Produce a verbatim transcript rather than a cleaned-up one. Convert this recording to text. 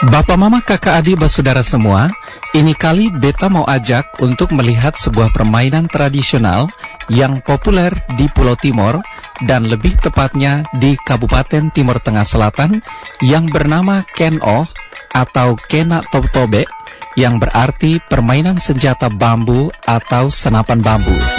Bapak mama kakak adik bersaudara semua, ini kali beta mau ajak untuk melihat sebuah permainan tradisional yang populer di Pulau Timor dan lebih tepatnya di Kabupaten Timor Tengah Selatan yang bernama Ken-Oh atau Kena Tob-Tobe, yang berarti permainan senjata bambu atau senapan bambu.